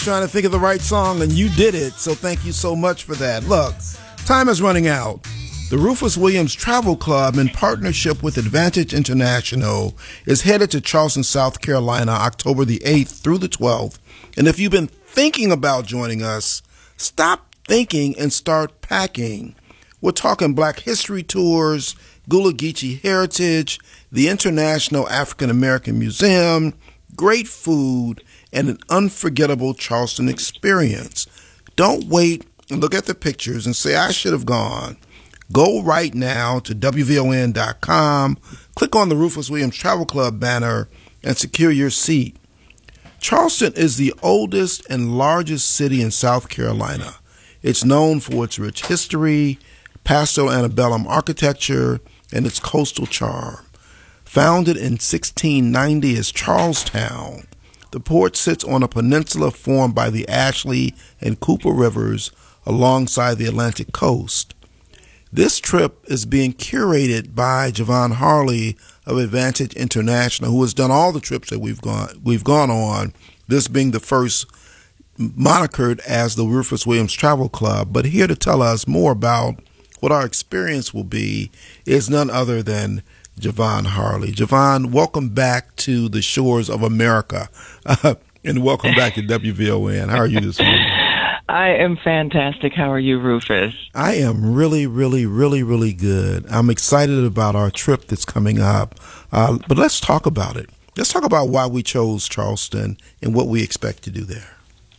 Trying to think of the right song, and you did it, so thank you so much for that. Look, time is running out. The Rufus Williams Travel Club, in partnership with Advantage International, is headed to Charleston, South Carolina, October the 8th through the 12th. And if you've been thinking about joining us, stop thinking and start packing. We're talking Black History Tours, Gullah Geechee Heritage, the International African American Museum, great food, and an unforgettable Charleston experience. Don't wait and look at the pictures and say, I should have gone. Go right now to WVON.com, click on the Rufus Williams Travel Club banner, and secure your seat. Charleston is the oldest and largest city in South Carolina. It's known for its rich history, pastoral antebellum architecture, and its coastal charm. Founded in 1690 as Charlestown, the port sits on a peninsula formed by the Ashley and Cooper rivers alongside the Atlantic coast. This trip is being curated by Javon Harley of Advantage International, who has done all the trips that we've gone on, this being the first monikered as the Rufus Williams Travel Club. But here to tell us more about what our experience will be is none other than Javon Harley. Javon, welcome back to the shores of America, and welcome back to WVON. How are you this morning? I am fantastic. How are you, Rufus? I am really, really, really, really good. I'm excited about our trip that's coming up, but let's talk about it. Let's talk about why we chose Charleston and what we expect to do there.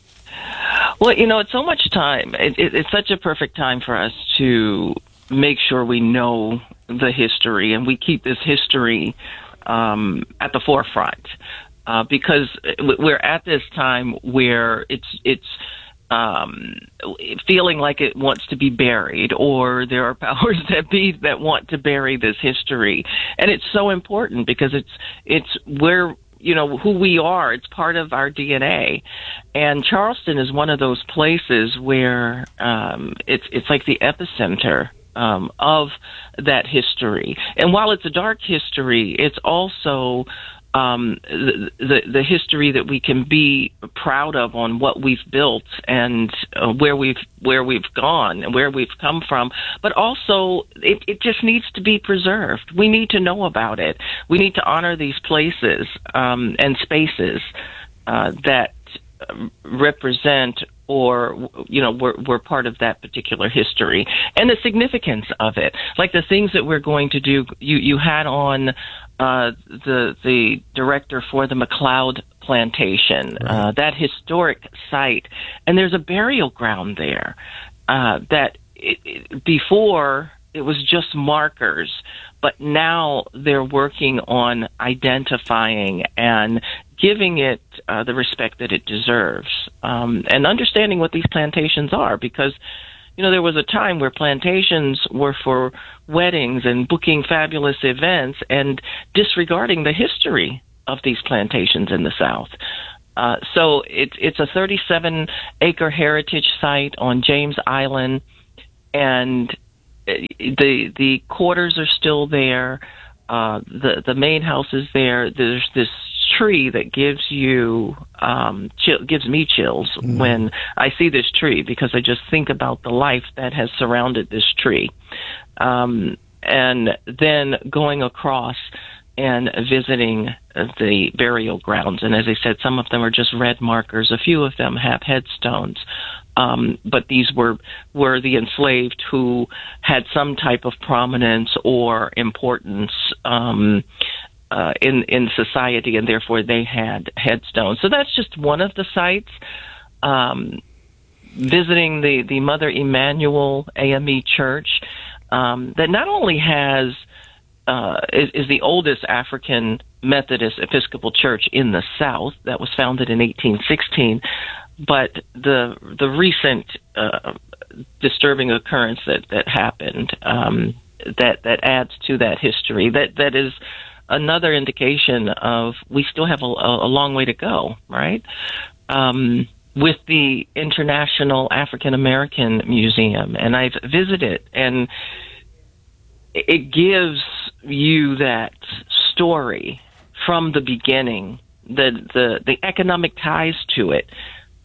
Well, it's so much time. It's such a perfect time for us to make sure we know the history and we keep this history at the forefront because we're at this time where it's feeling like it wants to be buried, or there are powers that be that want to bury this history. And it's so important because it's where, who we are. It's part of our DNA. And Charleston is one of those places where it's like the epicenter of that history. And while it's a dark history, it's also the history that we can be proud of on what we've built and where we've gone and where we've come from. But also, it just needs to be preserved. We need to know about it. We need to honor these places and spaces that represent or we're part of that particular history and the significance of it, like the things that we're going to do. You had on the director for the McLeod Plantation, right. That historic site, and there's a burial ground there that before it was just markers, but now they're working on identifying and giving it the respect that it deserves, and understanding what these plantations are, because there was a time where plantations were for weddings and booking fabulous events and disregarding the history of these plantations in the South. So it's a 37-acre heritage site on James Island, and the quarters are still there. The main house is there. There's this tree that gives me chills when I see this tree, because I just think about the life that has surrounded this tree. And then going across and visiting the burial grounds. And as I said, some of them are just red markers. A few of them have headstones. But these were the enslaved who had some type of prominence or importance in society, and therefore they had headstones. So that's just one of the sites. Visiting the Mother Emanuel AME Church, that not only is the oldest African Methodist Episcopal Church in the South, that was founded in 1816, but the recent disturbing occurrence that happened that adds to that history. That is another indication of we still have a long way to go, right? With the International African American Museum, and I've visited, and it gives you that story from the beginning, the economic ties to it,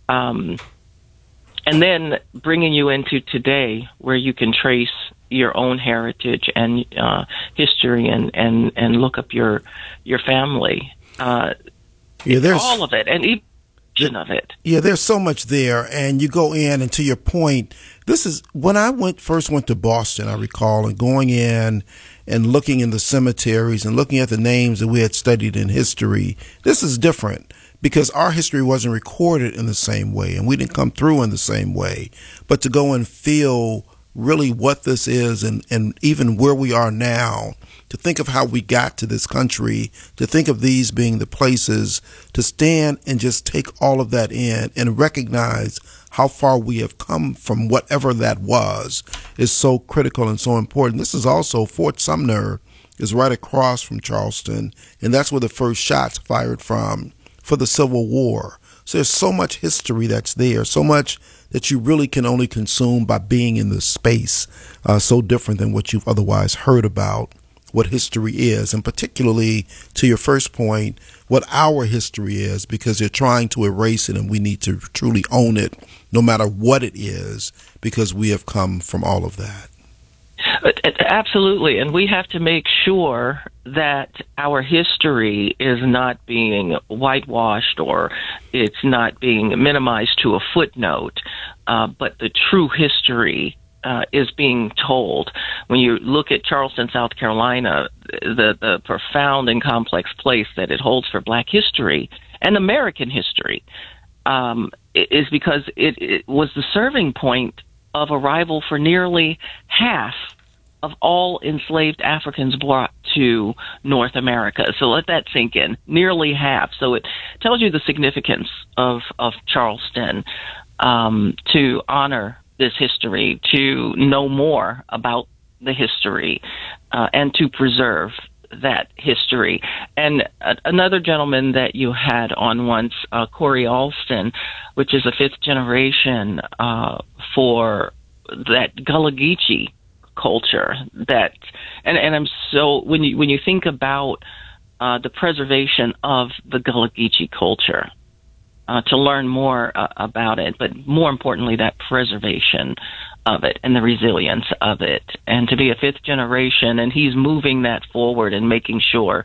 And then bringing you into today, where you can trace your own heritage and history, and look up your family. There's all of it, and even of it. Yeah, there's so much there, and you go in, and to your point, this is when I first went to Boston. I recall and going in and looking in the cemeteries and looking at the names that we had studied in history. This is different, because our history wasn't recorded in the same way, and we didn't come through in the same way. But to go and feel really what this is, and even where we are now, to think of how we got to this country, to think of these being the places, to stand and just take all of that in and recognize how far we have come from whatever that was, is so critical and so important. This is also Fort Sumner is right across from Charleston, and that's where the first shots fired from for the Civil War. So there's so much history that's there, so much that you really can only consume by being in the space, so different than what you've otherwise heard about what history is, and particularly to your first point, what our history is, because they're trying to erase it, and we need to truly own it no matter what it is, because we have come from all of that. Absolutely, and we have to make sure that our history is not being whitewashed, or it's not being minimized to a footnote, but the true history is being told. When you look at Charleston, South Carolina, the profound and complex place that it holds for Black history and American history is because it was the serving point of arrival for nearly half of all enslaved Africans brought to North America. So let that sink in. Nearly half. So it tells you the significance of Charleston, to honor this history, to know more about the history, and to preserve that history. And another gentleman that you had on once, Corey Alston, which is a fifth generation for that Gullah Geechee culture, that and I'm so when you think about the preservation of the Gullah Geechee culture, to learn more about it, but more importantly, that preservation of it and the resilience of it, and to be a fifth generation, and he's moving that forward and making sure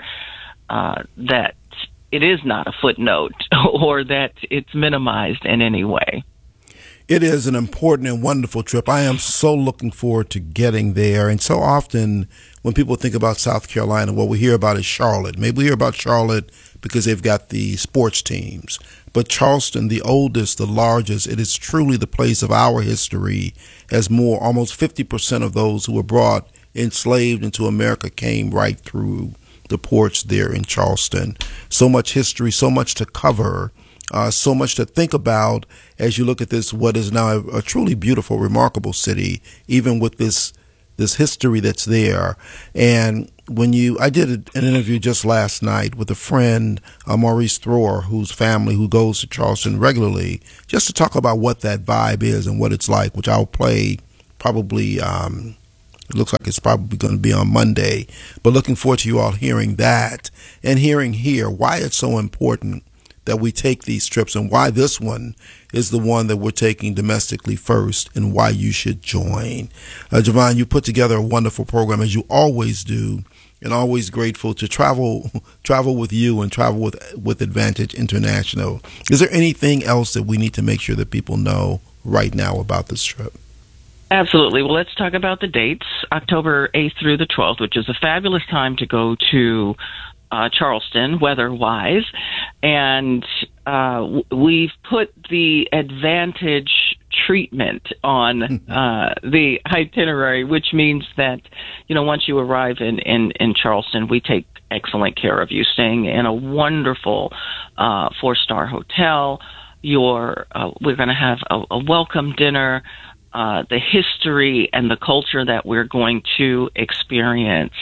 that it is not a footnote or that it's minimized in any way. It is an important and wonderful trip. I am so looking forward to getting there. And so often when people think about South Carolina, what we hear about is Charlotte. Maybe we hear about Charlotte because they've got the sports teams. But Charleston, the oldest, the largest, it is truly the place of our history, as almost 50% of those who were brought enslaved into America came right through the ports there in Charleston. So much history, so much to cover. So much to think about as you look at this, what is now a truly beautiful, remarkable city, even with this history that's there. And I did an interview just last night with a friend, Maurice Thrower, whose family, who goes to Charleston regularly, just to talk about what that vibe is and what it's like, which I'll play probably, it looks like it's probably going to be on Monday. But looking forward to you all hearing that and hearing here why it's so important that we take these trips, and why this one is the one that we're taking domestically first, and why you should join. Javon, you put together a wonderful program, as you always do, and always grateful to travel with you and travel with Advantage International. Is there anything else that we need to make sure that people know right now about this trip? Absolutely. Well, let's talk about the dates. October 8th through the 12th, which is a fabulous time to go to Charleston, weather-wise, and we've put the Advantage treatment on the itinerary, which means that, once you arrive in Charleston, we take excellent care of you, staying in a wonderful 4-star hotel. We're going to have a welcome dinner. The history and the culture that we're going to experience,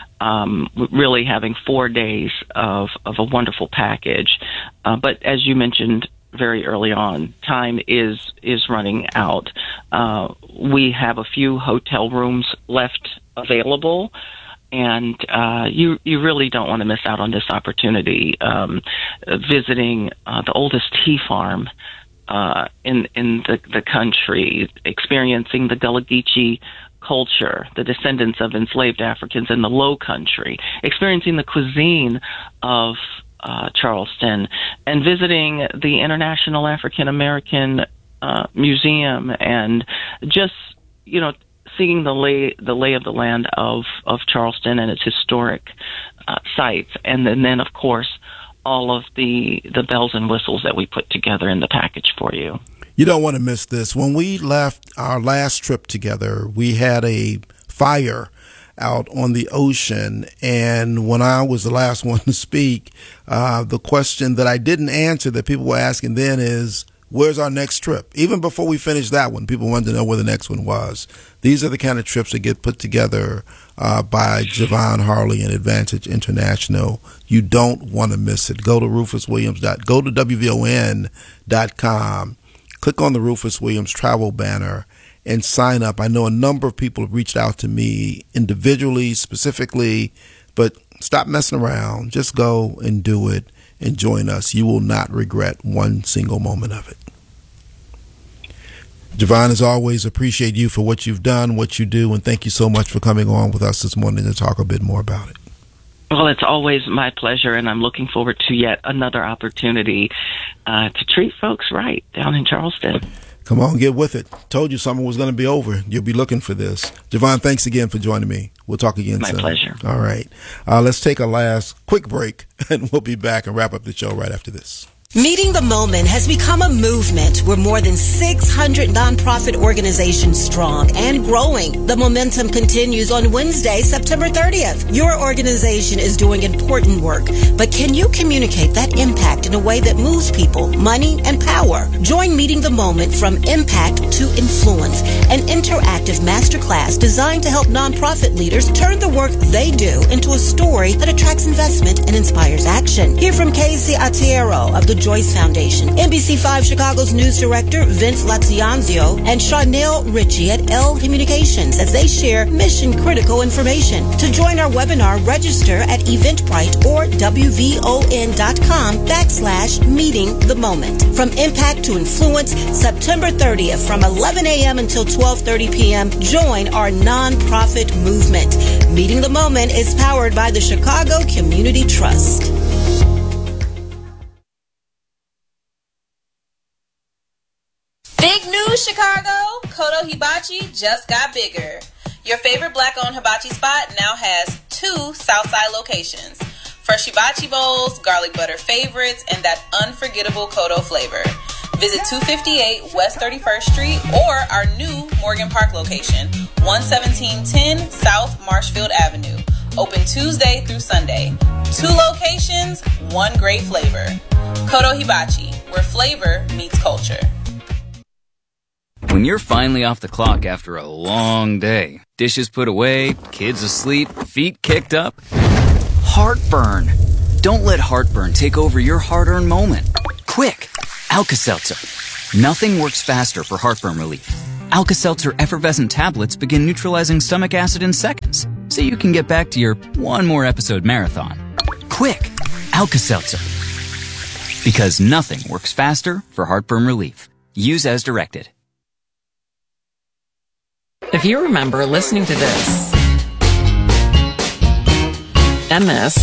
really having 4 days of a wonderful package. But as you mentioned very early on, time is running out. We have a few hotel rooms left available, and you really don't want to miss out on this opportunity. Visiting the oldest tea farm in the country, experiencing the Gullah Geechee culture, the descendants of enslaved Africans in the Low Country, experiencing the cuisine of Charleston, and visiting the International African American Museum, and just, you know, seeing the lay of the land of Charleston and its historic sites, and then of course all of the bells and whistles that we put together in the package for you. You don't want to miss this. When we left our last trip together, we had a fire out on the ocean, and when I was the last one to speak, the question that I didn't answer that people were asking then is, where's our next trip? Even before we finished that one, people wanted to know where the next one was. These are the kind of trips that get put together by Javon Harley and Advantage International. You don't want to miss it. Go to go to WVON.com, click on the Rufus Williams travel banner, and sign up. I know a number of people have reached out to me individually, specifically, but stop messing around. Just go and do it and join us. You will not regret one single moment of it. Javon, as always, appreciate you for what you've done, what you do, and thank you so much for coming on with us this morning to talk a bit more about it. Well, it's always my pleasure, and I'm looking forward to yet another opportunity to treat folks right down in Charleston. Come on, get with it. Told you summer was going to be over. You'll be looking for this. Javon, thanks again for joining me. We'll talk again soon. My pleasure. All right. Let's take a last quick break, and we'll be back and wrap up the show right after this. Meeting the Moment has become a movement. We're more than 600 nonprofit organizations strong and growing. The momentum continues on Wednesday, September 30th. Your organization is doing important work, but can you communicate that impact in a way that moves people, money, and power? Join Meeting the Moment from Impact to Influence, an interactive masterclass designed to help nonprofit leaders turn the work they do into a story that attracts investment and inspires action. Hear from Casey Atiero of the Joyce Foundation, NBC5 Chicago's news director Vince Lazianzio, and Charnel Ritchie at L Communications as they share mission-critical information. To join our webinar, register at Eventbrite or WVON.com/Meeting the Moment. From Impact to Influence, September 30th from 11 a.m. until 12:30 p.m. Join our nonprofit movement. Meeting the Moment is powered by the Chicago Community Trust. Big news, Chicago! Kodo Hibachi just got bigger. Your favorite black-owned hibachi spot now has 2 Southside locations. Fresh hibachi bowls, garlic butter favorites, and that unforgettable Kodo flavor. Visit 258 West 31st Street or our new Morgan Park location, 11710 South Marshfield Avenue. Open Tuesday through Sunday. 2 locations, 1 great flavor. Kodo Hibachi, where flavor meets culture. When you're finally off the clock after a long day, dishes put away, kids asleep, feet kicked up, heartburn. Don't let heartburn take over your hard-earned moment. Quick, Alka-Seltzer. Nothing works faster for heartburn relief. Alka-Seltzer effervescent tablets begin neutralizing stomach acid in seconds, so you can get back to your one more episode marathon. Quick, Alka-Seltzer. Because nothing works faster for heartburn relief. Use as directed. If you remember listening to this, and this,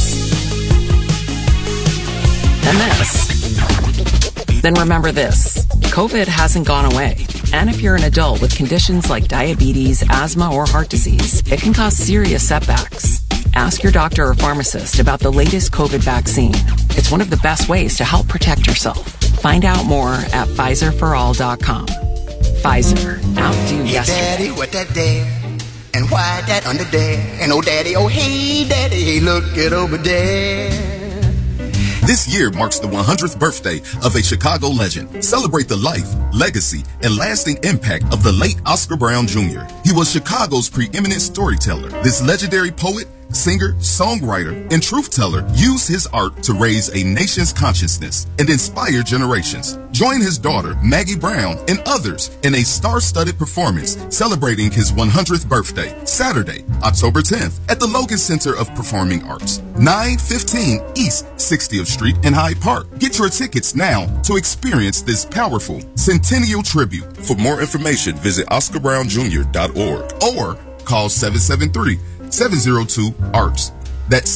then remember this. COVID hasn't gone away. And if you're an adult with conditions like diabetes, asthma, or heart disease, it can cause serious setbacks. Ask your doctor or pharmacist about the latest COVID vaccine. It's one of the best ways to help protect yourself. Find out more at PfizerForAll.com. Pfizer, outdo yesterday. Hey, Daddy, what that there? And why that under there? And oh, Daddy, oh, hey, Daddy, look it over there. This year marks the 100th birthday of a Chicago legend. Celebrate the life, legacy, and lasting impact of the late Oscar Brown Jr. He was Chicago's preeminent storyteller. This legendary poet singer, songwriter, and truth teller, used his art to raise a nation's consciousness and inspire generations. Join his daughter, Maggie Brown, and others in a star-studded performance celebrating his 100th birthday, Saturday, October 10th, at the Logan Center of Performing Arts, 915 East 60th Street in Hyde Park. Get your tickets now to experience this powerful centennial tribute. For more information, visit OscarBrownJr.org or call 773-702-ARTS. That's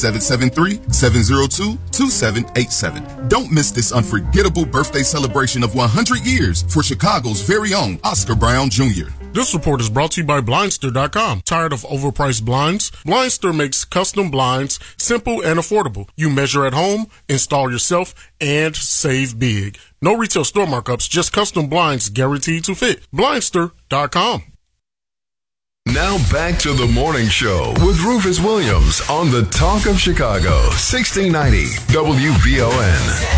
773-702-2787. Don't miss this unforgettable birthday celebration of 100 years for Chicago's very own Oscar Brown Jr. This report is brought to you by Blindster.com. Tired of overpriced blinds? Blindster makes custom blinds simple and affordable. You measure at home, install yourself, and save big. No retail store markups, just custom blinds guaranteed to fit. Blindster.com. Now back to the morning show with Rufus Williams on the Talk of Chicago, 1690 WVON.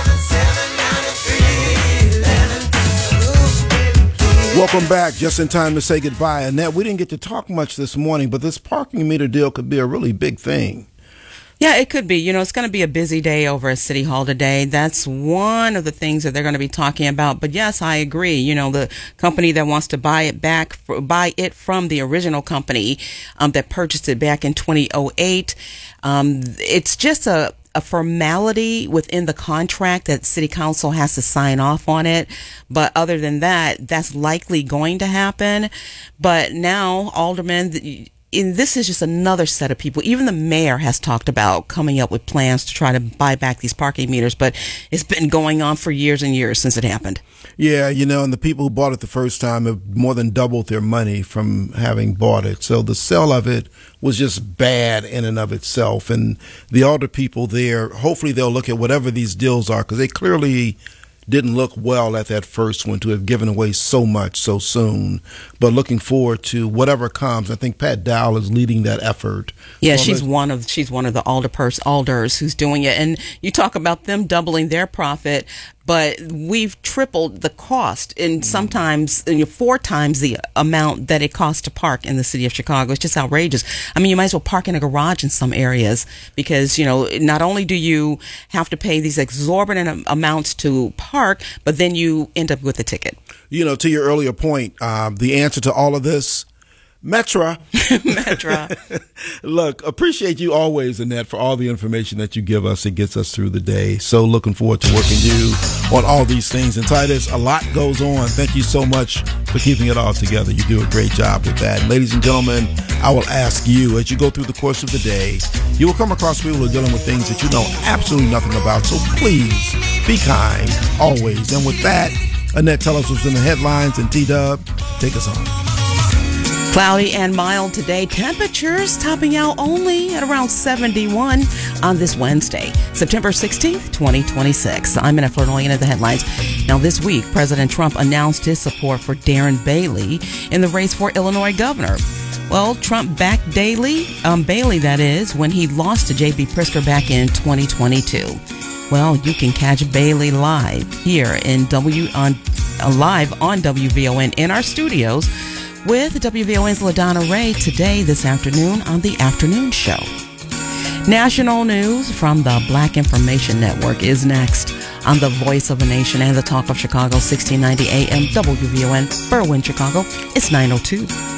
Welcome back. Just in time to say goodbye. Annette, we didn't get to talk much this morning, but this parking meter deal could be a really big thing. Yeah, it could be. You know, it's going to be a busy day over at City Hall today. That's one of the things that they're going to be talking about. But yes, I agree. You know, the company that wants to buy it from the original company that purchased it back in 2008. It's just a formality within the contract that City Council has to sign off on it. But other than that, that's likely going to happen. But now, aldermen, and this is just another set of people. Even the mayor has talked about coming up with plans to try to buy back these parking meters, but it's been going on for years and years since it happened. Yeah, you know, and the people who bought it the first time have more than doubled their money from having bought it. So the sale of it was just bad in and of itself. And the older people there, hopefully they'll look at whatever these deals are, because they clearly didn't look well at that first one to have given away so much so soon. But looking forward to whatever comes. I think Pat Dowell is leading that effort. Yeah, she's one of the alders who's doing it. And you talk about them doubling their profit, but we've tripled the cost, and sometimes 4 times the amount that it costs to park in the city of Chicago. It's just outrageous. I mean, you might as well park in a garage in some areas, because, you know, not only do you have to pay these exorbitant amounts to park, but then you end up with a ticket. You know, to your earlier point, the answer to all of this, Metra. Look, appreciate you always, Annette, for all the information that you give us. It gets us through the day. So looking forward to working you on all these things. And Titus, a lot goes on. Thank you so much for keeping it all together. You do a great job with that. And ladies and gentlemen, I will ask you, as you go through the course of the day, you will come across people who are dealing with things that you know absolutely nothing about. So please be kind, always. And with that, Annette, tell us what's in the headlines, and T-Dub, take us on. Cloudy and mild today. Temperatures topping out only at around 71 on this Wednesday, September 16th, 2026. I'm Annette Flournoy at the headlines. Now, this week, President Trump announced his support for Darren Bailey in the race for Illinois governor. Well, Trump backed Bailey, that is, when he lost to J.B. Pritzker back in 2022. Well, you can catch Bailey live here live on WVON in our studios with WVON's LaDonna Ray this afternoon on The Afternoon Show. National news from the Black Information Network is next on the Voice of a Nation and the Talk of Chicago, 1690 AM WVON, Berwyn, Chicago. It's 9:02.